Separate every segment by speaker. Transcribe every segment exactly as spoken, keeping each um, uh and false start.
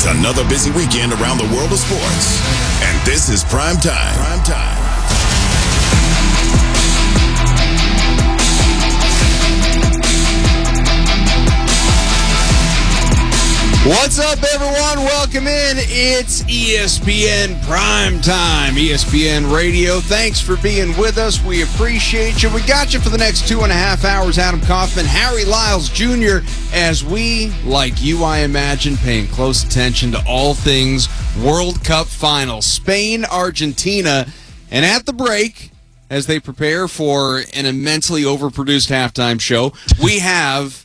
Speaker 1: It's another busy weekend around the world of sports. And this is Prime Time. Prime Time.
Speaker 2: What's up, everyone? Welcome in. It's E S P N Prime Time, E S P N Radio. Thanks for being with us. We appreciate you. We got you for the next two and a half hours. Adam Kaufman, Harry Lyles Junior, as we, like you, I imagine, paying close attention to all things World Cup final. Spain, Argentina, and at the break, as they prepare for an immensely overproduced halftime show, we have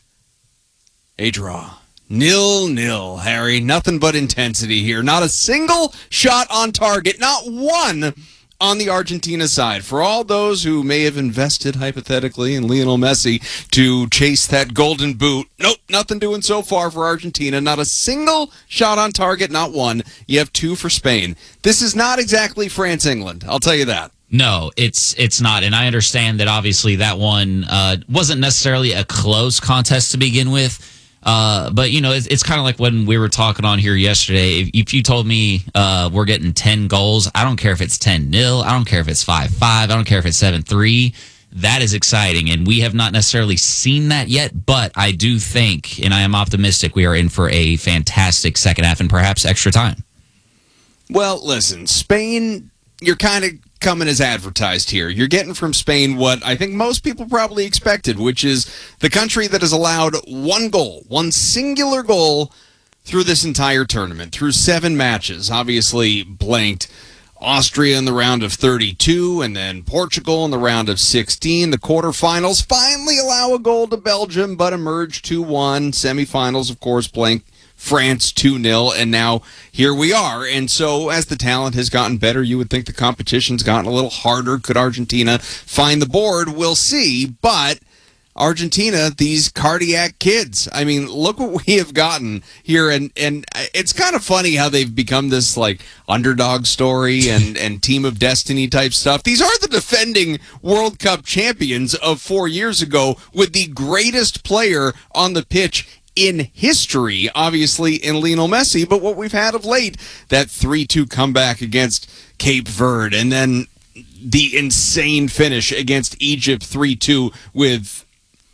Speaker 2: a draw. Nil, nil, Harry. Nothing but intensity here. Not a single shot on target. Not one on the Argentina side. For all those who may have invested, hypothetically, in Lionel Messi to chase that golden boot, nope, nothing doing so far for Argentina. Not a single shot on target, not one. You have two for Spain. This is not exactly France-England, I'll tell you that.
Speaker 3: No, it's it's not. And I understand that obviously that one uh, wasn't necessarily a close contest to begin with. Uh, but, you know, it's, it's kind of like when we were talking on here yesterday. If, if you told me uh, we're getting ten goals, I don't care if it's ten nil. I don't care if it's five five. I don't care if it's seven three. That is exciting. And we have not necessarily seen that yet. But I do think, and I am optimistic, we are in for a fantastic second half and perhaps extra time.
Speaker 2: Well, listen, Spain, you're kind of coming as advertised here. You're getting from Spain what I think most people probably expected, which is the country that has allowed one goal, one singular goal through this entire tournament, through seven matches. Obviously blanked Austria in the round of thirty-two, and then Portugal in the round of sixteen. The quarterfinals finally allow a goal to Belgium, but emerge two one. Semifinals, of course, blanked France two nil, and now here we are. And so as the talent has gotten better, you would think the competition's gotten a little harder. Could Argentina find the board? We'll see. But Argentina, these cardiac kids, I mean, look what we have gotten here. And, and it's kind of funny how they've become this like underdog story and, and team of destiny type stuff. These are the defending World Cup champions of four years ago with the greatest player on the pitch in history, obviously, in Lionel Messi. But what we've had of late, that three two comeback against Cape Verde, and then the insane finish against Egypt three two with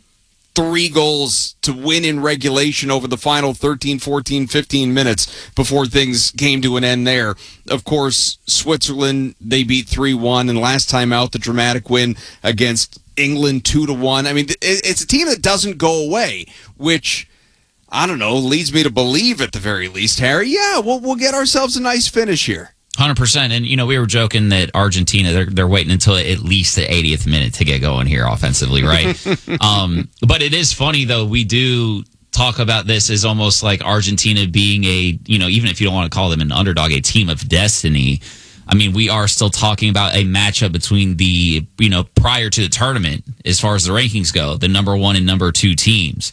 Speaker 2: three goals to win in regulation over the final thirteen, fourteen, fifteen minutes before things came to an end there. Of course, Switzerland, they beat three one, and last time out, the dramatic win against England two to one. I mean, it's a team that doesn't go away, which, I don't know, leads me to believe at the very least, Harry, yeah, we'll, we'll get ourselves a nice finish here.
Speaker 3: one hundred percent. And, you know, we were joking that Argentina, they're, they're waiting until at least the eightieth minute to get going here offensively, right? um, but it is funny, though, we do talk about this as almost like Argentina being a, you know, even if you don't want to call them an underdog, a team of destiny. I mean, we are still talking about a matchup between the, you know, prior to the tournament, as far as the rankings go, the number one and number two teams.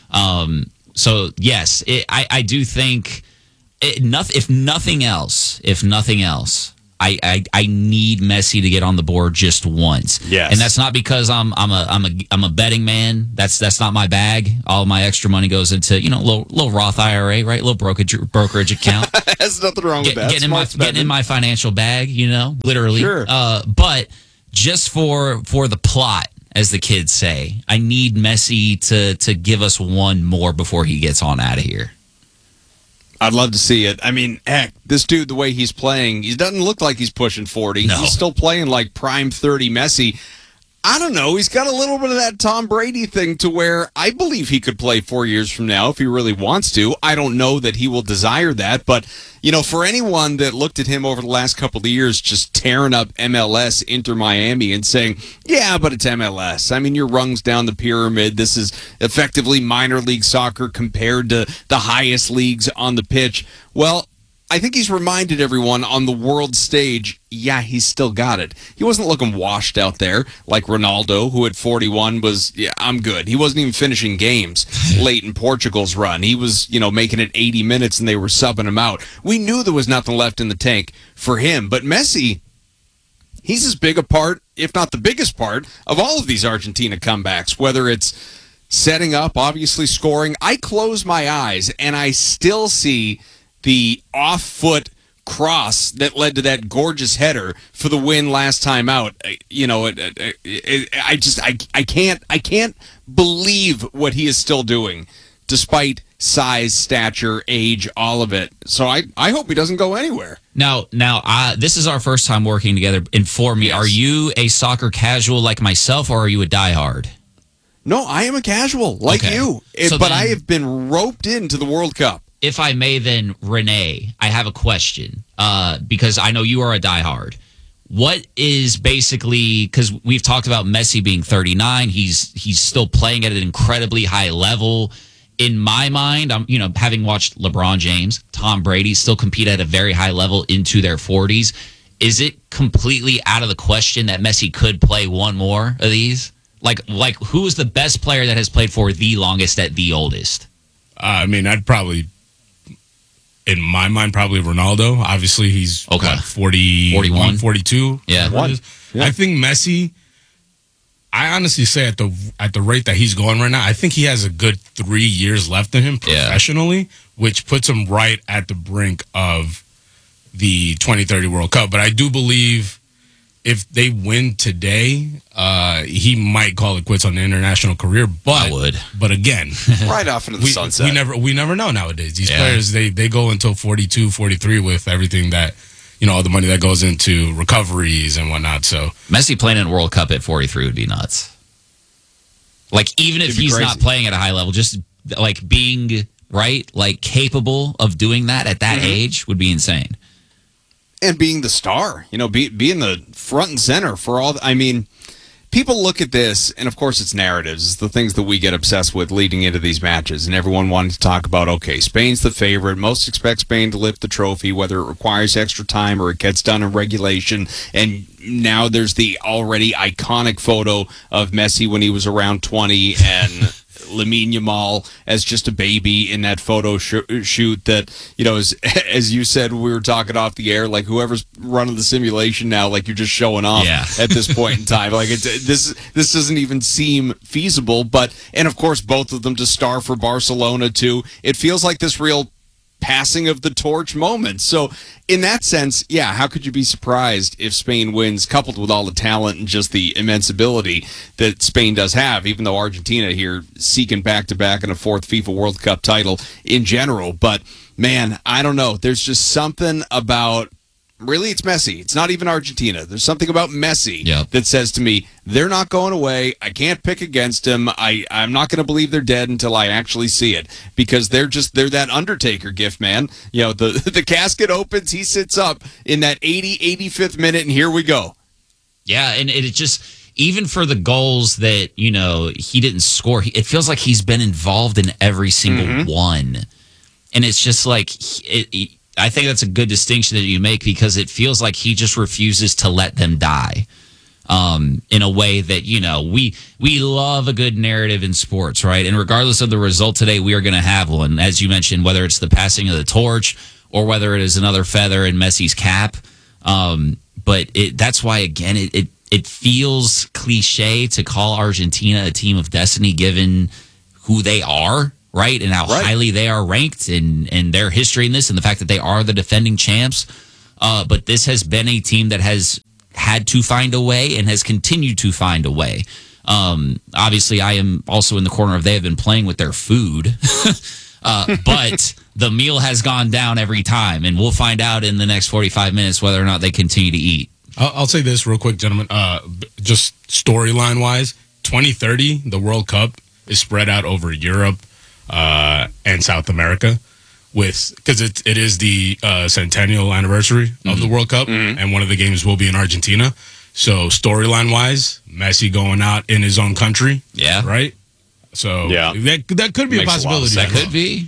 Speaker 3: Um So, yes, it, I, I do think, it, nothing, if nothing else, if nothing else, I, I, I need Messi to get on the board just once.
Speaker 2: Yes.
Speaker 3: And that's not because I'm I'm a I'm a I'm a betting man. That's that's not my bag. All my extra money goes into, you know, little little Roth I R A, right? Little brokerage brokerage account.
Speaker 2: There's nothing wrong
Speaker 3: Get,
Speaker 2: with that.
Speaker 3: Getting in my getting in my financial bag, you know, literally.
Speaker 2: Sure.
Speaker 3: Uh, but just for for the plot, as the kids say, I need Messi to to give us one more before he gets on out of here.
Speaker 2: I'd love to see it. I mean, heck, this dude, the way he's playing, he doesn't look like he's pushing forty.
Speaker 3: No.
Speaker 2: He's still playing like prime thirty Messi. I don't know. He's got a little bit of that Tom Brady thing to where I believe he could play four years from now if he really wants to. I don't know that he will desire that. But, you know, for anyone that looked at him over the last couple of years just tearing up M L S, Inter Miami, and saying, yeah, but it's M L S. I mean, you're rungs down the pyramid. This is effectively minor league soccer compared to the highest leagues on the pitch. Well, I think he's reminded everyone on the world stage, yeah, he's still got it. He wasn't looking washed out there like Ronaldo, who at forty-one was, yeah, I'm good. He wasn't even finishing games late in Portugal's run. He was, you know, making it eighty minutes and they were subbing him out. We knew there was nothing left in the tank for him. But Messi, he's as big a part, if not the biggest part, of all of these Argentina comebacks, whether it's setting up, obviously scoring. I close my eyes and I still see the off-foot cross that led to that gorgeous header for the win last time out. You know, it, it, it, I just I I can't I can't believe what he is still doing, despite size, stature, age, all of it. So I I hope he doesn't go anywhere.
Speaker 3: Now, now, uh, this is our first time working together. Inform me,
Speaker 2: Yes.
Speaker 3: Are you a soccer casual like myself, or are you a diehard?
Speaker 2: No, I am a casual like
Speaker 3: Okay.
Speaker 2: you, It-
Speaker 3: So
Speaker 2: but
Speaker 3: then-
Speaker 2: I have been roped into the World Cup.
Speaker 3: If I may, then, Renee, I have a question uh, because I know you are a diehard. What is basically, because we've talked about Messi being thirty-nine, he's he's still playing at an incredibly high level. In my mind, I'm you know having watched LeBron James, Tom Brady still compete at a very high level into their forties. Is it completely out of the question that Messi could play one more of these? Like like who is the best player that has played for the longest at the oldest?
Speaker 4: Uh, I mean, I'd probably, in my mind, probably Ronaldo. Obviously, he's
Speaker 3: Okay.
Speaker 4: what, forty,
Speaker 3: forty-one?
Speaker 4: forty-two.
Speaker 3: Yeah.
Speaker 4: whatever it is.
Speaker 2: Yeah.
Speaker 4: I think Messi, I honestly say at the at the rate that he's going right now, I think he has a good three years left in him
Speaker 3: Yeah.
Speaker 4: professionally, which puts him right at the brink of the twenty thirty World Cup. But I do believe if they win today, uh, he might call it quits on the international career. But
Speaker 3: I would.
Speaker 4: But again,
Speaker 2: Right off into the
Speaker 4: we,
Speaker 2: sunset.
Speaker 4: we never we never know nowadays. These
Speaker 3: Yeah.
Speaker 4: players they they go until forty-two, forty-three with everything that, you know, all the money that goes into recoveries and whatnot. So
Speaker 3: Messi playing in a World Cup at forty-three would be nuts. Like, even if
Speaker 2: It'd be
Speaker 3: he's
Speaker 2: crazy.
Speaker 3: not playing at a high level, just like being right, like capable of doing that at that age would be insane.
Speaker 2: and being the star, you know, be, being the front and center for all. I mean, people look at this, and of course, it's narratives. It's the things that we get obsessed with leading into these matches, and everyone wanted to talk about. Okay, Spain's the favorite. Most expect Spain to lift the trophy, whether it requires extra time or it gets done in regulation. And now there's the already iconic photo of Messi when he was around twenty and Lamine Yamal as just a baby in that photo sh- shoot that, you know, as, as you said, we were talking off the air, like whoever's running the simulation now, like you're just showing off
Speaker 3: Yeah.
Speaker 2: at this point in time. Like it's, this, this doesn't even seem feasible, but, and of course, both of them to star for Barcelona too. It feels like this real passing of the torch moment. So in that sense, yeah, how could you be surprised if Spain wins, coupled with all the talent and just the immense ability that Spain does have, even though Argentina here seeking back-to-back and a fourth FIFA World Cup title in general. But man, I don't know. There's just something about, really, it's Messi. It's not even Argentina. There's something about Messi
Speaker 3: Yep.
Speaker 2: that says to me, they're not going away. I can't pick against him. I, I'm not going to believe they're dead until I actually see it, because they're just, they're that Undertaker gift, man. You know, the, the casket opens, he sits up in that eighty, eighty-fifth minute, and here we go.
Speaker 3: Yeah, and it just, even for the goals that, you know, he didn't score, he- it feels like he's been involved in every single one. And it's just like, it, it, I think that's a good distinction that you make, because it feels like he just refuses to let them die. Um, in a way that, you know, we we love a good narrative in sports, right? And regardless of the result today, we are going to have one. As you mentioned, whether it's the passing of the torch or whether it is another feather in Messi's cap. Um, but it, that's why, again, it, it, it feels cliche to call Argentina a team of destiny, given who they are, right? And how
Speaker 2: Right.
Speaker 3: highly they are ranked, and, and their history in this, and the fact that they are the defending champs. Uh, but this has been a team that has had to find a way and has continued to find a way. Um, obviously, I am also in the corner of they have been playing with their food, uh, but the meal has gone down every time, and we'll find out in the next forty-five minutes whether or not they continue to eat.
Speaker 4: I'll, I'll say this real quick, gentlemen. Uh, b- just storyline wise, twenty thirty, the World Cup is spread out over Europe uh, and South America, with because it it is the uh, centennial anniversary of the World Cup, and one of the games will be in Argentina. So storyline wise, Messi going out in his own country,
Speaker 3: Yeah.
Speaker 4: right? So
Speaker 2: Yeah.
Speaker 4: that that could be
Speaker 2: Makes a
Speaker 4: a
Speaker 2: lot of
Speaker 4: possibility.
Speaker 3: That
Speaker 2: sense.
Speaker 3: could be.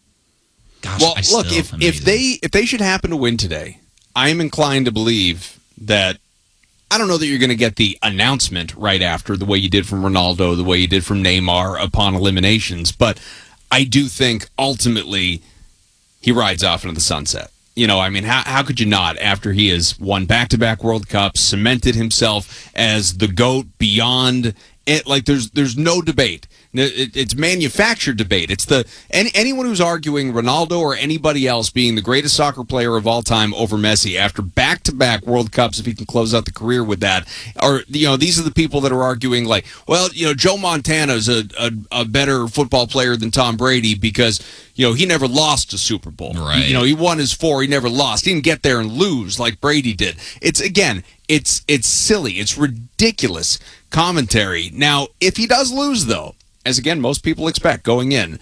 Speaker 3: Gosh,
Speaker 2: Well,
Speaker 3: I still,
Speaker 2: look, if, if
Speaker 3: amazing.
Speaker 2: they if they should happen to win today, I am inclined to believe that, I don't know that you're going to get the announcement right after, the way you did from Ronaldo, the way you did from Neymar upon eliminations, but I do think ultimately he rides off into the sunset. You know, I mean, how how could you not, after he has won back-to-back World Cups, cemented himself as the GOAT beyond it? Like, there's there's no debate. It's manufactured debate. It's the any, anyone who's arguing Ronaldo or anybody else being the greatest soccer player of all time over Messi after back-to-back World Cups, if he can close out the career with that, or you know, these are the people that are arguing like, well, you know, Joe Montana's a, a, a better football player than Tom Brady because you know he never lost a Super Bowl.
Speaker 3: Right.
Speaker 2: You know, he won his four. He never lost. He didn't get there and lose like Brady did. It's again, it's it's silly. It's ridiculous commentary. Now, if he does lose, though, as again most people expect going in,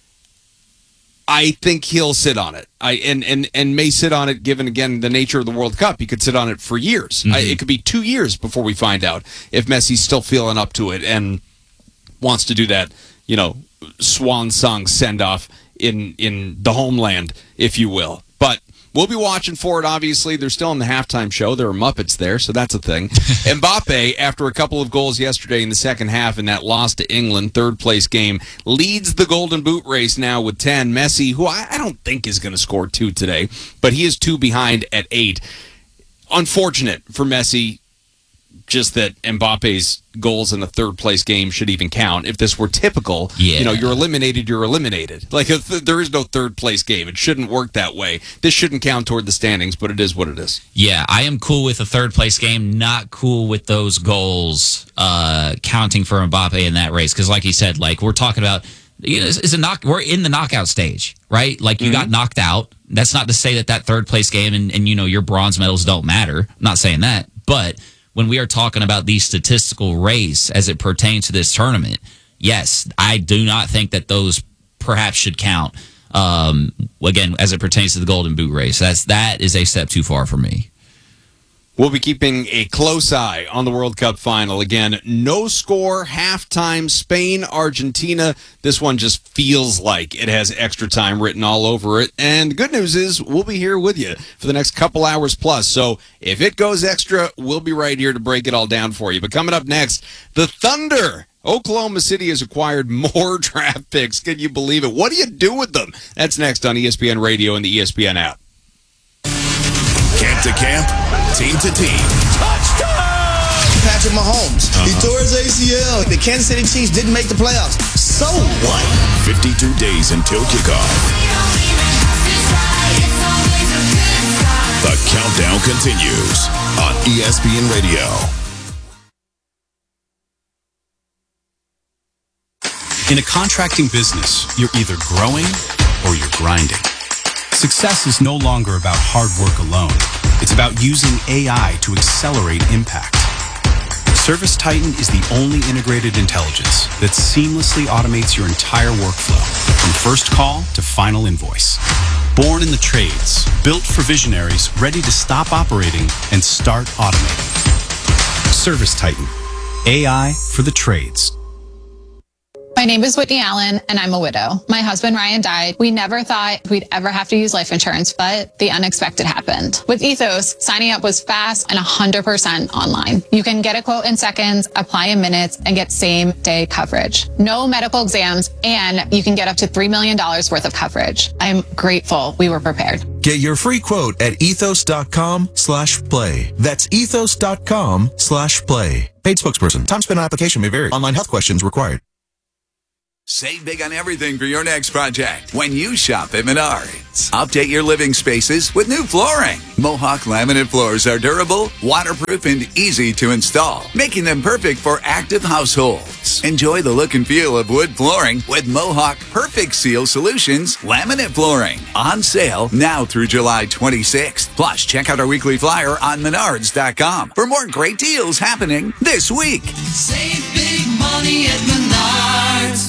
Speaker 2: I think he'll sit on it. I and and and may sit on it given again the nature of the World Cup. He could sit on it for years. Mm-hmm. I, it could be two years before we find out if Messi's still feeling up to it and wants to do that, you know, swan song send off in in the homeland, if you will. But we'll be watching for it, obviously. They're still in the halftime show. There are Muppets there, so that's a thing. Mbappe, after a couple of goals yesterday in the second half in that loss to England, third-place game, leads the Golden Boot race now with ten. Messi, who I, I don't think is going to score two today, but he is two behind at eight. Unfortunate for Messi, just that Mbappe's goals in the third-place game should even count. If this were typical,
Speaker 3: yeah.
Speaker 2: you know, you're eliminated, you're eliminated. Like, if there is no third-place game. It shouldn't work that way. This shouldn't count toward the standings, but it is what it is.
Speaker 3: Yeah, I am cool with a third-place game, not cool with those goals uh, counting for Mbappe in that race. Because, like he said, like, we're talking about, you know, it's a knock. We're in the knockout stage, right? Like, you mm-hmm. got knocked out. That's not to say that that third-place game and, and, you know, your bronze medals don't matter. I'm not saying that. But when we are talking about the statistical race as it pertains to this tournament, yes, I do not think that those perhaps should count. Um, again, as it pertains to the Golden Boot race, that's that is a step too far for me.
Speaker 2: We'll be keeping a close eye on the World Cup final. Again, no score, halftime, Spain, Argentina. This one just feels like it has extra time written all over it. And the good news is we'll be here with you for the next couple hours plus. So if it goes extra, we'll be right here to break it all down for you. But coming up next, the Thunder. Oklahoma City has acquired more draft picks. Can you believe it? What do you do with them? That's next on E S P N Radio and the E S P N app.
Speaker 1: Camp to camp, team to team.
Speaker 5: Touchdown! Patrick Mahomes. Uh-huh. He tore his A C L. The Kansas City Chiefs didn't make the playoffs. So what?
Speaker 1: fifty-two days until kickoff. The countdown continues on E S P N Radio.
Speaker 6: In a contracting business, you're either growing or you're grinding. Success is no longer about hard work alone. It's about using A I to accelerate impact. ServiceTitan is the only integrated intelligence that seamlessly automates your entire workflow, from first call to final invoice. Born in the trades, built for visionaries ready to stop operating and start automating. ServiceTitan, A I for the trades.
Speaker 7: My name is Whitney Allen, and I'm a widow. My husband, Ryan, died. We never thought we'd ever have to use life insurance, but the unexpected happened. With Ethos, signing up was fast and one hundred percent online. You can get a quote in seconds, apply in minutes, and get same-day coverage. No medical exams, and you can get up to three million dollars worth of coverage. I'm grateful we were prepared.
Speaker 8: Get your free quote at ethos.com slash play. That's ethos.com slash play. Paid spokesperson. Time spent on application may vary. Online health questions required.
Speaker 9: Save big on everything for your next project when you shop at Menards. Update your living spaces with new flooring. Mohawk laminate floors are durable, waterproof, and easy to install, making them perfect for active households. Enjoy the look and feel of wood flooring with Mohawk Perfect Seal Solutions laminate flooring. On sale now through July twenty-sixth. Plus, check out our weekly flyer on menards dot com for more great deals happening this week.
Speaker 10: Save big money at Menards.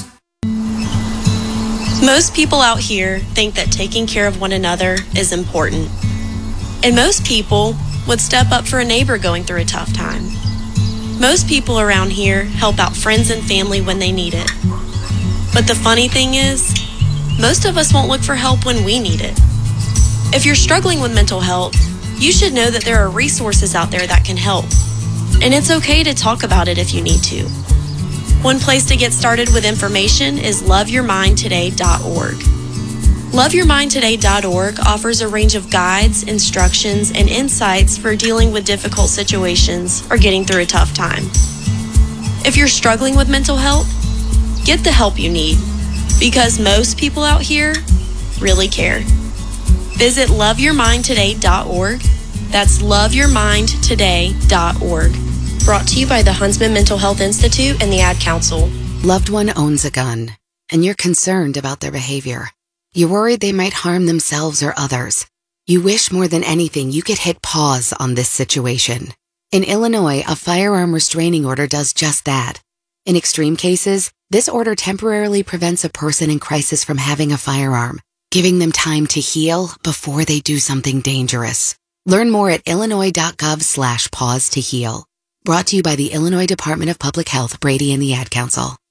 Speaker 11: Most people out here think that taking care of one another is important. And most people would step up for a neighbor going through a tough time. Most people around here help out friends and family when they need it. But the funny thing is, most of us won't look for help when we need it. If you're struggling with mental health, you should know that there are resources out there that can help. And it's okay to talk about it if you need to. One place to get started with information is love your mind today dot org. love your mind today dot org offers a range of guides, instructions, and insights for dealing with difficult situations or getting through a tough time. If you're struggling with mental health, Get the help you need, because most people out here really care. Visit love your mind today dot org. That's love your mind today dot org. Brought to you by the Huntsman Mental Health Institute and the Ad Council.
Speaker 12: Loved one owns a gun, and you're concerned about their behavior. You're worried they might harm themselves or others. You wish more than anything you could hit pause on this situation. In Illinois, a firearm restraining order does just that. In extreme cases, this order temporarily prevents a person in crisis from having a firearm, giving them time to heal before they do something dangerous. Learn more at illinois.gov slash pause to heal. Brought to you by the Illinois Department of Public Health, Brady and the Ad Council.